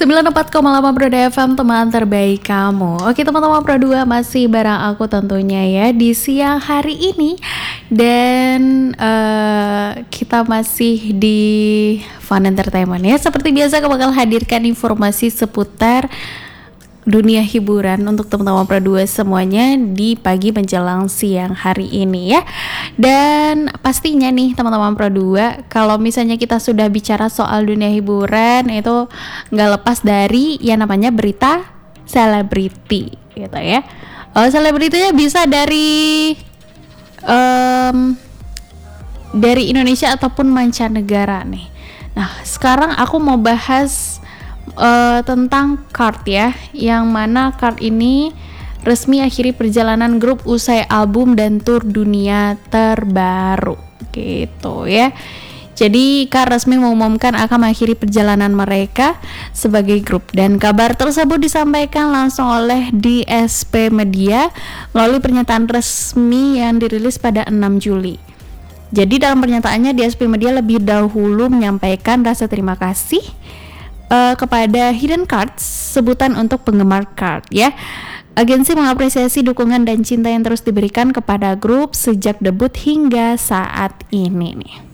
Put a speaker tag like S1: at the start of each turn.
S1: 94,8 Pro FM, teman terbaik kamu. Oke teman-teman Pro 2, masih bareng aku tentunya ya di siang hari ini. Dan kita masih di Fun Entertainment ya. Seperti biasa aku bakal hadirkan informasi seputar dunia hiburan untuk teman-teman Pro 2 semuanya di pagi menjelang siang hari ini ya. Dan pastinya nih teman-teman Pro 2, kalau misalnya kita sudah bicara soal dunia hiburan, itu nggak lepas dari yang namanya berita selebriti gitu ya. Selebritinya bisa dari Indonesia ataupun mancanegara nih. Nah sekarang aku mau bahas tentang Card ya, yang mana Card ini resmi akhiri perjalanan grup usai album dan tur dunia terbaru gitu ya. Jadi Card resmi mengumumkan akan mengakhiri perjalanan mereka sebagai grup, dan kabar tersebut disampaikan langsung oleh DSP Media melalui pernyataan resmi yang dirilis pada 6 Juli. Jadi dalam pernyataannya DSP Media lebih dahulu menyampaikan rasa terima kasih kepada Hidden Cards, sebutan untuk penggemar Card ya. Agensi mengapresiasi dukungan dan cinta yang terus diberikan kepada grup sejak debut hingga saat ini nih.